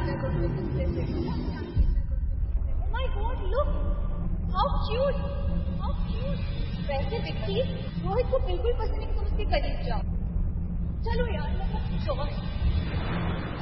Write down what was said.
Oh my God, look! How cute! How cute! वैसे विक्की, रोहित को बिल्कुल पसंद नहीं तुम उसके करीब जाओ। चलो यार, मतलब